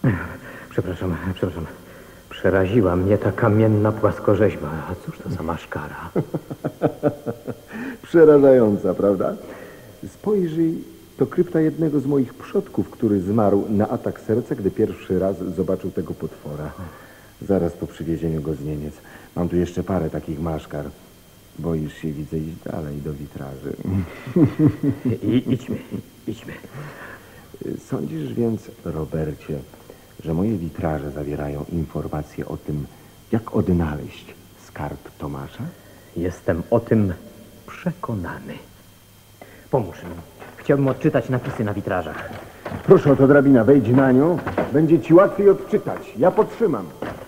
Przepraszam. Przeraziła mnie ta kamienna płaskorzeźba. A cóż to za maszkara? Przerażająca, prawda? Spojrzyj, to krypta jednego z moich przodków, który zmarł na atak serca, gdy pierwszy raz zobaczył tego potwora. Zaraz po przywiezieniu go z Niemiec. Mam tu jeszcze parę takich maszkar. Boisz się, widzę, iść dalej do witraży. Idźmy. Sądzisz więc, Robercie, że moje witraże zawierają informacje o tym, jak odnaleźć skarb Tomasza? Jestem o tym przekonany. Pomóż mi. Chciałbym odczytać napisy na witrażach. Proszę o to, drabina, wejdź na nią. Będzie ci łatwiej odczytać. Ja podtrzymam.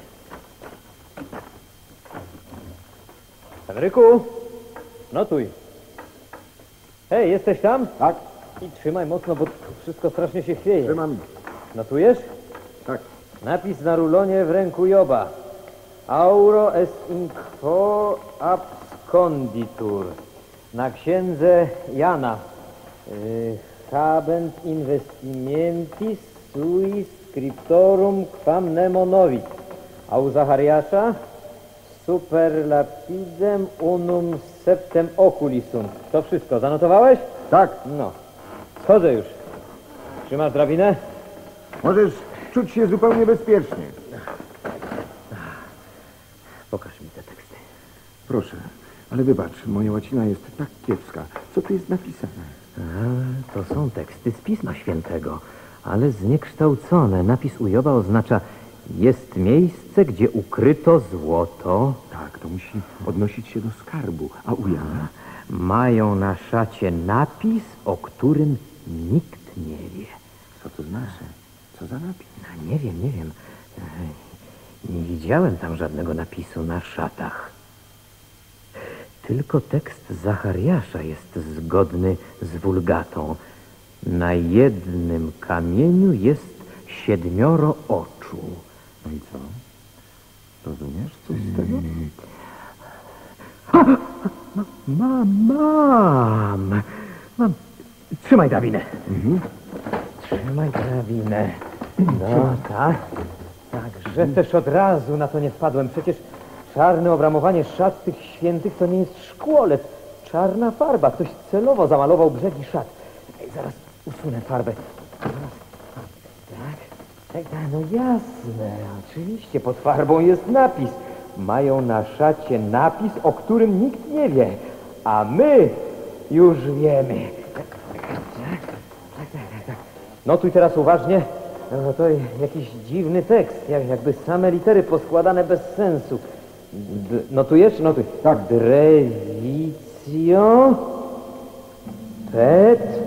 Henryku, notuj. Hej, jesteś tam? Tak, I trzymaj mocno, bo wszystko strasznie się chwieje. trzymam. Notujesz? Tak. Napis na rulonie w ręku Joba. Auro est inquo absconditur. Na księdze Jana. Habent investimentis suis scriptorum quam nemo novit. A u Zachariasza super lapidem unum septem oculi sunt. To wszystko. Zanotowałeś? Tak, No. Schodzę już. Trzymasz drabinę? możesz czuć się zupełnie bezpiecznie. Pokaż mi te teksty. Proszę, ale wybacz, moja łacina jest tak kiepska. Co tu jest napisane? To są teksty z Pisma Świętego, ale zniekształcone. Napis u Joba oznacza: jest miejsce, gdzie ukryto złoto. Tak, to musi odnosić się do skarbu. A u Jana? Mają na szacie napis, o którym nikt nie wie. Co to znaczy? Co za napis? Nie wiem. Nie widziałem tam żadnego napisu na szatach. Tylko tekst Zachariasza jest zgodny z Wulgatą. Na jednym kamieniu jest 7 oczu. No i co? Rozumiesz coś z tego? Mam. Trzymaj drabinę. Trzymaj drabinę. No, tak. Także też od razu na to nie wpadłem. Przecież czarne obramowanie szat tych świętych to nie jest szkło, lecz czarna farba. Ktoś celowo zamalował brzegi szat. Ej, zaraz usunę farbę. Tak, no jasne. Oczywiście pod farbą jest napis. Mają na szacie napis, o którym nikt nie wie. A my już wiemy. Tak. Notuj teraz uważnie. No to jakiś dziwny tekst. Jakby same litery poskładane bez sensu. Notujesz? Notuj. Tak. Drevitio pet